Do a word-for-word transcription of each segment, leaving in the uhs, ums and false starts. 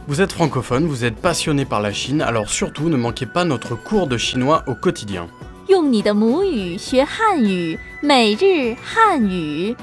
Vous êtes francophone, vous êtes passionné par la Chine, alors surtout ne manquez pas notre cours de chinois au quotidien. 用你的母语学汉语，每日汉语。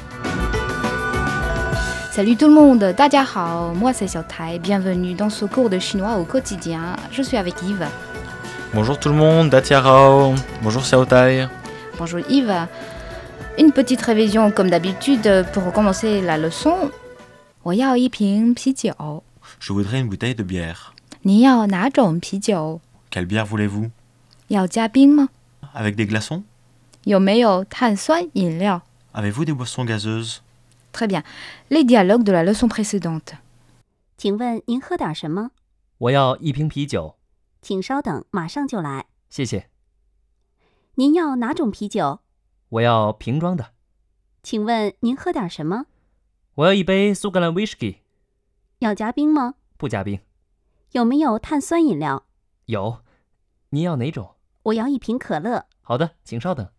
Salut tout le monde, 大家好, moi c'est Xiaotai, bienvenue dans ce cours de chinois au quotidien. Je suis avec Yves. Bonjour tout le monde, Datiarao. Bonjour Xiaotai. Bonjour Yves. Une petite révision comme d'habitude pour commencer la leçon. 我要一瓶啤酒. Je voudrais une bouteille de bière. 你要哪种啤酒? Quelle bière voulez-vous? 要加冰吗? Avec des glaçons? 有没有碳酸饮料? Avez-vous des boissons gazeuses? Très bien. Les dialogues de la leçon précédente. 请问您喝点什么？ 我要一瓶啤酒， 请稍等，马上就来。 谢谢。 您要哪种啤酒？ 我要瓶装的。 请问您喝点什么？ 我要一杯苏格兰 whisky， 要加冰吗？ 不加冰。 有没有碳酸饮料？ 有。您要哪种？ 我要一瓶可乐。 好的，请稍等。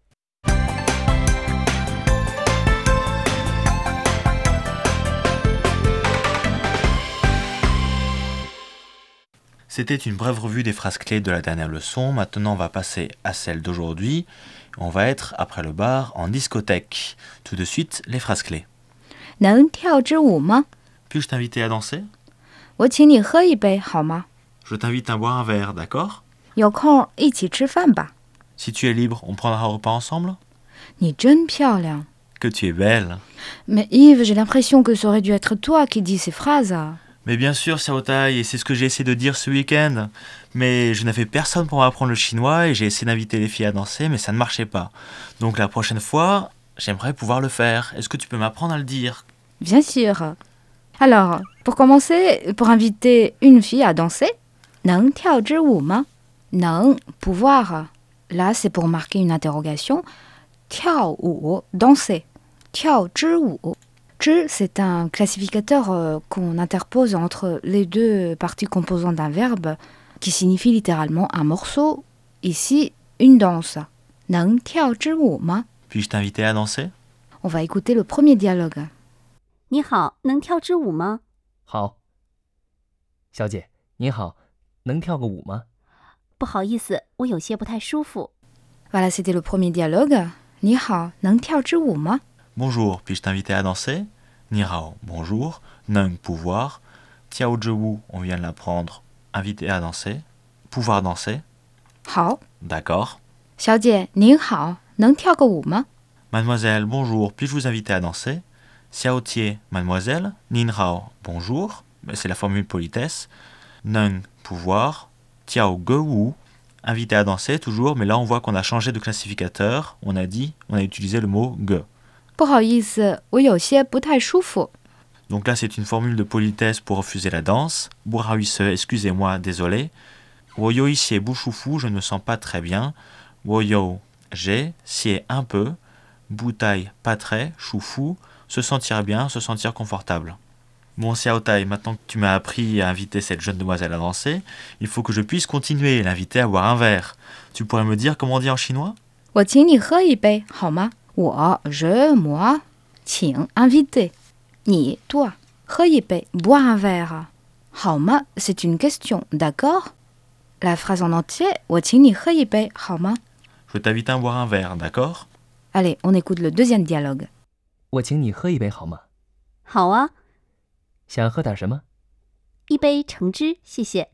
C'était une brève revue des phrases clés de la dernière leçon. Maintenant, on va passer à celle d'aujourd'hui. On va être, après le bar, en discothèque. Tout de suite, les phrases clés. 能跳支舞吗? Puis-je t'inviter à danser? 我请你喝一杯好吗? Je t'invite à boire un verre, d'accord? 有空一起吃饭吧. Si tu es libre, on prendra un repas ensemble? 你真漂亮. Que tu es belle. Mais Yves, j'ai l'impression que ça aurait dû être toi qui dis ces phrases. Mais bien sûr, Xiaotai, et c'est ce que j'ai essayé de dire ce week-end. Mais je n'avais personne pour m'apprendre le chinois et j'ai essayé d'inviter les filles à danser, mais ça ne marchait pas. Donc la prochaine fois, j'aimerais pouvoir le faire. Est-ce que tu peux m'apprendre à le dire? Bien sûr. Alors, pour commencer, pour inviter une fille à danser, 能跳支舞吗? 能, pouvoir. Là, c'est pour marquer une interrogation. 跳舞, danser. 跳支舞. Zhi, c'est un classificateur euh, qu'on interpose entre les deux parties composantes d'un verbe qui signifie littéralement un morceau, ici une danse. 能跳支舞吗? Puis-je t'inviter à danser? On va écouter le premier dialogue. 你好，能跳支舞吗？ 好。小姐，您好，能跳个舞吗？ 不好意思，我有些不太舒服。 Voilà, c'était le premier dialogue. 你好，能跳支舞吗? Bonjour, puis-je t'inviter à danser? Ni hao, bonjour. Neng, pouvoir. Tiao zhewu, on vient de l'apprendre. Inviter à danser. Pouvoir danser. 好. D'accord. 小姐，您好，能跳个舞吗? Mademoiselle, bonjour, puis-je vous inviter à danser? Xiao tie, mademoiselle. Nin hao, bonjour. C'est la formule politesse. Neng, pouvoir. Tiao gewu. Inviter à danser, toujours, mais là on voit qu'on a changé de classificateur. On a dit, on a utilisé le mot ge. 不好意思，我有些不太舒服. Donc là, c'est une formule de politesse pour refuser la danse. Bourahuise, excusez-moi, désolé. Woyo ici bouchoufou, je ne me sens pas très bien. Woyo, j'ai, sié un peu. Boutai, pas très. Choufou, se sentir bien, se sentir confortable. Bon, Xiaotai, maintenant que tu m'as appris à inviter cette jeune demoiselle à danser, il faut que je puisse continuer, l'inviter à boire un verre. Tu pourrais me dire comment on dit en chinois? 我请你喝一杯好吗? 我, je, moi, 请 inviter. 你, toi, 喝一杯 boire un verre. 好吗 c'est une question, d'accord? La phrase en entier, 我请你喝一杯好吗? Je t'invite à boire un verre, d'accord? Allez, on écoute le deuxième dialogue. 我请你喝一杯好吗？ 好啊， 想喝点什么？ 一杯橙汁，谢谢。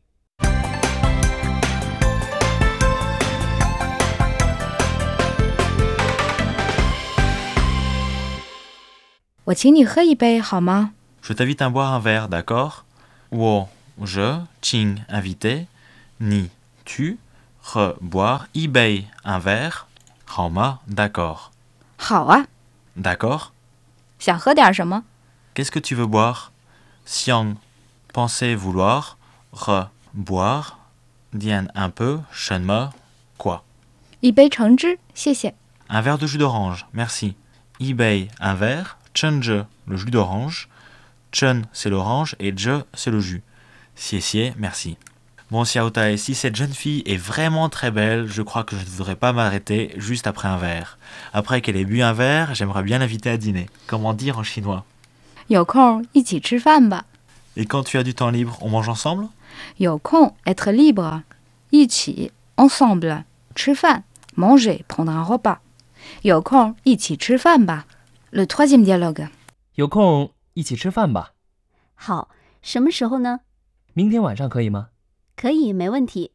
我请你喝一杯好吗? Je t'invite à boire un verre, d'accord? Wo, je, ching, invité. Ni, tu. Re, boire. Ibei, un verre. Haoma, d'accord. 好啊. D'accord? 想喝点什么? Qu'est-ce que tu veux boire? Xiang, penser, vouloir. Re, boire. Dian, un peu. Shenme, quoi? 一杯橙汁，谢谢. Un verre de jus d'orange, merci. Ibei, un verre. Chenje, le jus d'orange. Chen, c'est l'orange. Et je, c'est le jus. Xie xie, merci. Bon, Xiaotai, si cette jeune fille est vraiment très belle, je crois que je ne voudrais pas m'arrêter juste après un verre. Après qu'elle ait bu un verre, j'aimerais bien l'inviter à dîner. Comment dire en chinois? 有空一起吃饭吧. Et quand tu as du temps libre, on mange ensemble? 有空 être libre 一起 ensemble 吃饭 manger prendre un repas 有空一起吃饭吧 Le troisième dialogue 有空一起吃饭吧？ 好，什么时候呢？ 明天晚上可以吗？ 可以，没问题。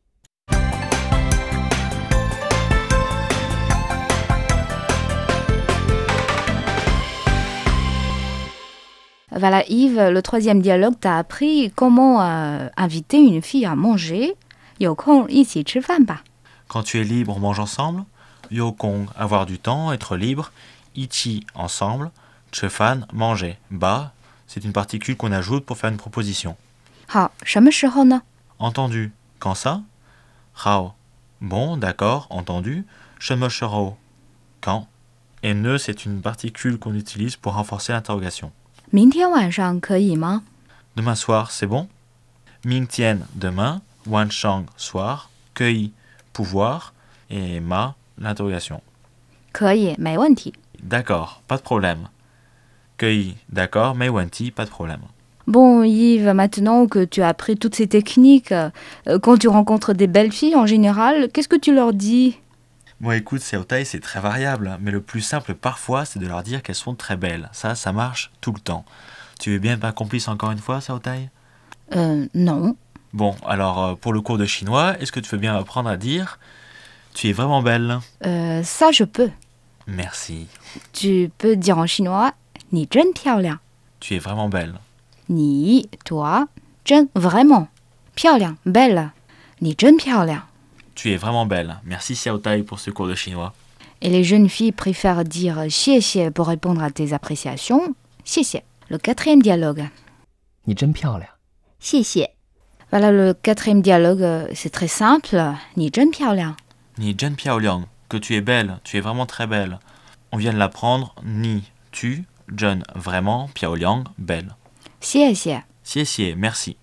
Voilà Yves, le troisième dialogue t'a appris comment euh, inviter une fille à manger 有空一起吃饭吧 Quand tu es libre, on mange ensemble. Yokong, avoir du temps, être libre. Ichi, ensemble. Chefan, manger. Ba, c'est une particule qu'on ajoute pour faire une proposition. 好，什么时候呢 Entendu. Quand ça? Hao. Bon, d'accord, entendu. Shemoshero. Quand? Et ne, c'est une particule qu'on utilise pour renforcer l'interrogation. 明天晚上可以吗 Demain soir, c'est bon? Mingtian, demain. Wanshang, soir. Kei, pouvoir. Et ma, l'interrogation. 可以，没问题 D'accord, pas de problème. Kei, d'accord, mais Wanti, pas de problème. Bon Yves, maintenant que tu as appris toutes ces techniques, euh, quand tu rencontres des belles filles en général, qu'est-ce que tu leur dis Bon, écoute, Xiaotai, c'est très variable, mais le plus simple parfois, c'est de leur dire qu'elles sont très belles. Ça, ça marche tout le temps. Tu veux bien être ma complice encore une fois, Xiaotai? Euh, non. Bon, alors, euh, pour le cours de chinois, est-ce que tu veux bien apprendre à dire « Tu es vraiment belle Euh, ça je peux. » Merci. Tu peux dire en chinois, 你真漂亮 Tu es vraiment belle. 你 toi, 真 vraiment 漂亮 belle 你真漂亮 Tu es vraiment belle. Merci, Xiaotai, pour ce cours de chinois. Et les jeunes filles préfèrent dire 谢谢 pour répondre à tes appréciations. 谢谢 Le quatrième dialogue. 你真漂亮。 谢谢。 Voilà, le quatrième dialogue, euh, c'est très simple. 你真漂亮 Ni Jen Piaoliang, que tu es belle, tu es vraiment très belle. On vient de l'apprendre. Ni, tu, Jen, vraiment, Piaoliang, belle. 谢谢 Xie xie, merci.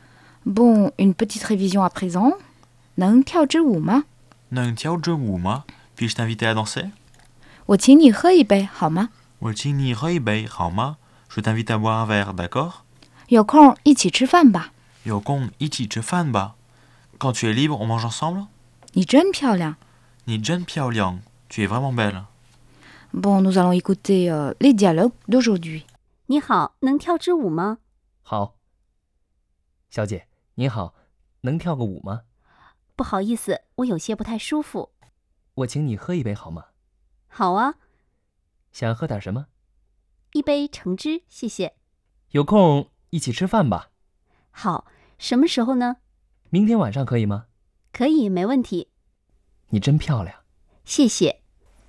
Bon, une petite révision à présent. 能跳支舞吗 Neng tiao zhe wu ma? Puis-je t'inviter à danser? 我请你喝一杯好吗 Wo qing ni rui bei, hao ma? Je t'invite à boire un verre, d'accord? 有空一起吃饭吧 Yo gong ichi che fan ba. Quand tu es libre, on mange ensemble? 你真漂亮 Ni Jen Piaoliang, tu es vraiment belle. Bon, nous allons écouter euh, les dialogues d'aujourd'hui. 你好，能跳支舞吗？ 好。小姐，您好，能跳个舞吗？ 不好意思，我有些不太舒服。 我请你喝一杯好吗？ 好啊， 想喝点什么？ 一杯橙汁，谢谢。 有空一起吃饭吧？ 好，什么时候呢？ 明天晚上可以吗？ 可以，没问题。 你真漂亮。 谢谢。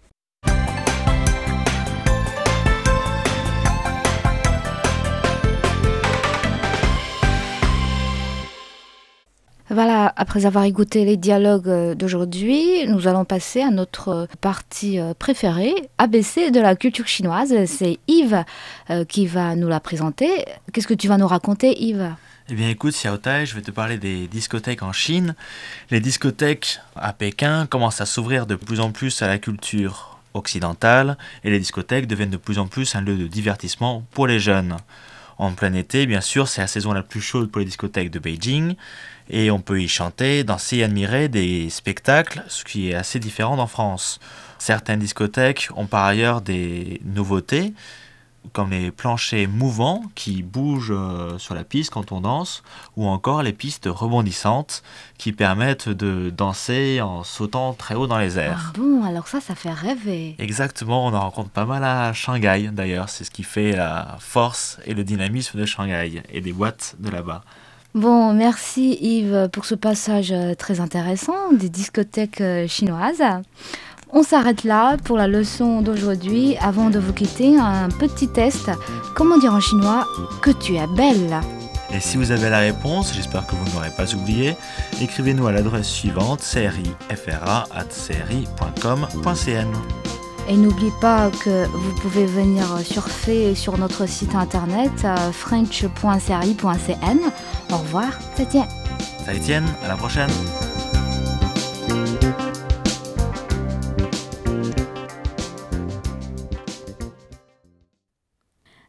Voilà, après avoir écouté les dialogues d'aujourd'hui, nous allons passer à notre partie préférée, A B C de la culture chinoise. C'est Yves euh, qui va nous la présenter. Qu'est-ce que tu vas nous raconter, Yves? Eh bien écoute, Xiaotai, je vais te parler des discothèques en Chine. Les discothèques à Pékin commencent à s'ouvrir de plus en plus à la culture occidentale et les discothèques deviennent de plus en plus un lieu de divertissement pour les jeunes. En plein été, bien sûr, c'est la saison la plus chaude pour les discothèques de Beijing et on peut y chanter, danser et admirer des spectacles, ce qui est assez différent d'en France. Certaines discothèques ont par ailleurs des nouveautés, comme les planchers mouvants qui bougent sur la piste quand on danse, ou encore les pistes rebondissantes qui permettent de danser en sautant très haut dans les airs. Ah bon, alors ça, ça fait rêver. Exactement, on en rencontre pas mal à Shanghai d'ailleurs, c'est ce qui fait la force et le dynamisme de Shanghai et des boîtes de là-bas. Bon, merci Yves pour ce passage très intéressant des discothèques chinoises. On s'arrête là pour la leçon d'aujourd'hui. Avant de vous quitter, un petit test. Comment dire en chinois que tu es belle? Et si vous avez la réponse, j'espère que vous ne l'aurez pas oublié, écrivez-nous à l'adresse suivante crifra arobase cri point com point cn. Et n'oublie pas que vous pouvez venir surfer sur notre site internet french point cri point cn. Au revoir, Zaijian. Zaijian, à la prochaine.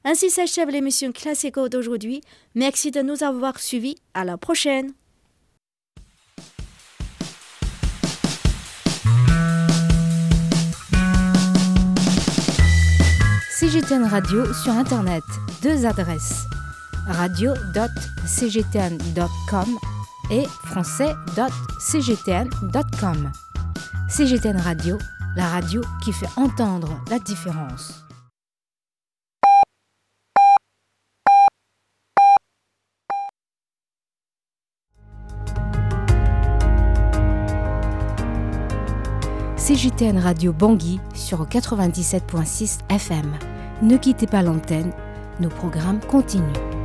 Ainsi s'achève l'émission Classico d'aujourd'hui. Merci de nous avoir suivis. À la prochaine. C G T N Radio sur Internet. Deux adresses. radio point c g t n point com et français point c g t n point com. C G T N Radio, la radio qui fait entendre la différence. C G T N Radio Bangui sur quatre-vingt-dix-sept virgule six F M. Ne quittez pas l'antenne, nos programmes continuent.